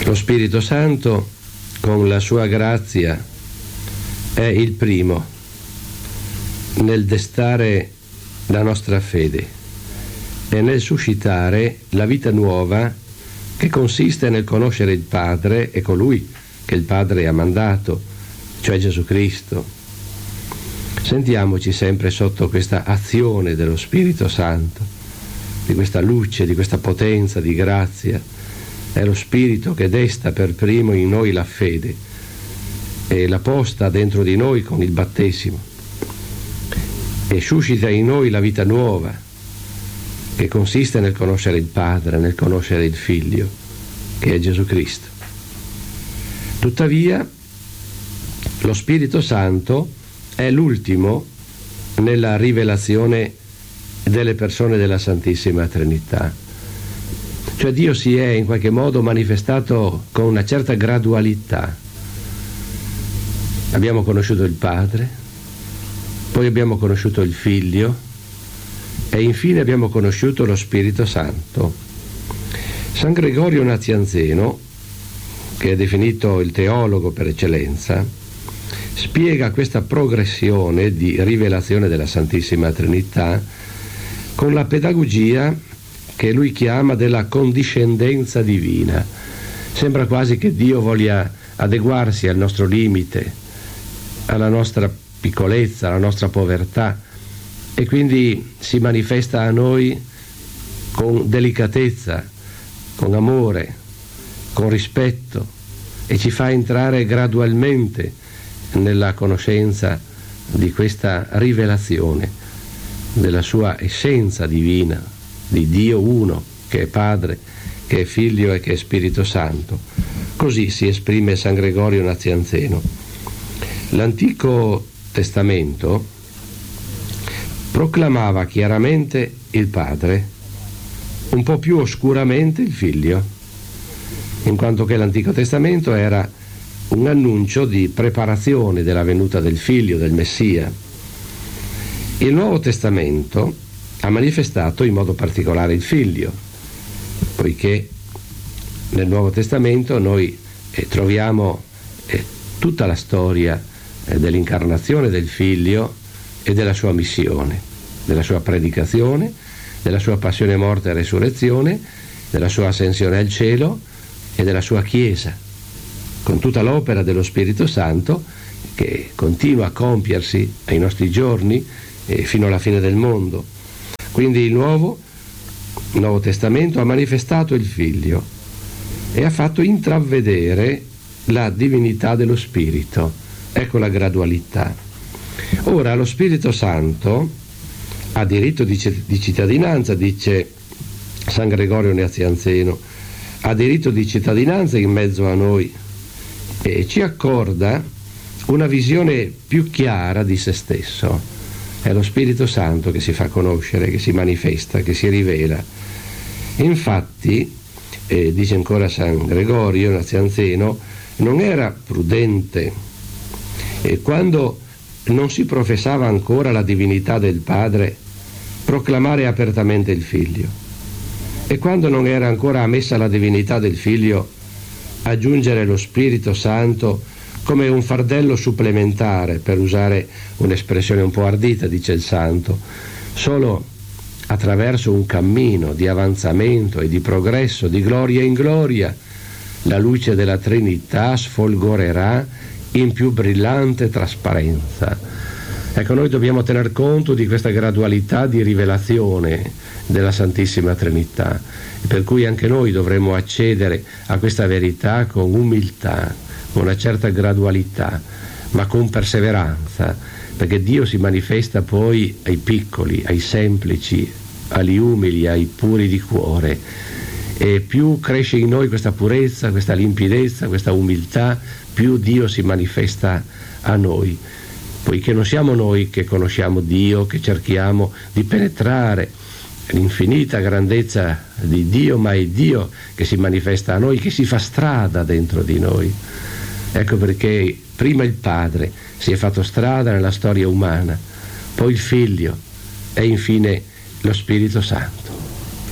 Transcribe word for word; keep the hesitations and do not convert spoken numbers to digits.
Lo Spirito Santo, con la sua grazia, è il primo nel destare la nostra fede e nel suscitare la vita nuova che consiste nel conoscere il Padre e colui che il Padre ha mandato, cioè Gesù Cristo. Sentiamoci sempre sotto questa azione dello Spirito Santo, di questa luce, di questa potenza, di grazia. È lo Spirito che desta per primo in noi la fede e la posta dentro di noi con il battesimo e suscita in noi la vita nuova che consiste nel conoscere il Padre, nel conoscere il Figlio, che è Gesù Cristo. Tuttavia, lo Spirito Santo è l'ultimo nella rivelazione delle persone della Santissima Trinità. Cioè Dio si è in qualche modo manifestato con una certa gradualità. Abbiamo conosciuto il Padre, poi abbiamo conosciuto il Figlio e infine abbiamo conosciuto lo Spirito Santo. San Gregorio Nazianzeno, che è definito il teologo per eccellenza, spiega questa progressione di rivelazione della Santissima Trinità con la pedagogia che lui chiama della condiscendenza divina. Sembra quasi che Dio voglia adeguarsi al nostro limite, alla nostra piccolezza, alla nostra povertà, e quindi si manifesta a noi con delicatezza, con amore, con rispetto, e ci fa entrare gradualmente nella conoscenza di questa rivelazione della sua essenza divina, di Dio uno, che è Padre, che è Figlio e che è Spirito Santo. Così si esprime San Gregorio Nazianzeno. L'Antico Testamento proclamava chiaramente il Padre, un po' più oscuramente il Figlio, in quanto che l'Antico Testamento era un annuncio di preparazione della venuta del Figlio, del Messia. Il Nuovo Testamento ha manifestato in modo particolare il Figlio, poiché nel Nuovo Testamento noi eh, troviamo eh, tutta la storia eh, dell'incarnazione del Figlio e della sua missione, della sua predicazione, della sua passione, morte e resurrezione, della sua ascensione al cielo e della sua Chiesa, con tutta l'opera dello Spirito Santo che continua a compiersi ai nostri giorni e fino alla fine del mondo. Quindi il Nuovo, il Nuovo Testamento ha manifestato il Figlio e ha fatto intravedere la divinità dello Spirito. Ecco la gradualità. Ora lo Spirito Santo ha diritto di, di cittadinanza, dice San Gregorio Nazianzeno, ha diritto di cittadinanza in mezzo a noi e ci accorda una visione più chiara di se stesso. È lo Spirito Santo che si fa conoscere, che si manifesta, che si rivela. Infatti, eh, dice ancora San Gregorio Nazianzeno, non era prudente e quando non si professava ancora la divinità del Padre proclamare apertamente il Figlio, e quando non era ancora ammessa la divinità del Figlio aggiungere lo Spirito Santo come un fardello supplementare, per usare un'espressione un po' ardita, dice il Santo. Solo attraverso un cammino di avanzamento e di progresso, di gloria in gloria, la luce della Trinità sfolgorerà in più brillante trasparenza. Ecco, noi dobbiamo tener conto di questa gradualità di rivelazione della Santissima Trinità, per cui anche noi dovremo accedere a questa verità con umiltà, con una certa gradualità, ma con perseveranza, perché Dio si manifesta poi ai piccoli, ai semplici, agli umili, ai puri di cuore, e più cresce in noi questa purezza, questa limpidezza, questa umiltà, più Dio si manifesta a noi, poiché non siamo noi che conosciamo Dio, che cerchiamo di penetrare l'infinita grandezza di Dio, ma è Dio che si manifesta a noi, che si fa strada dentro di noi. Ecco perché prima il Padre si è fatto strada nella storia umana, poi il Figlio e infine lo Spirito Santo.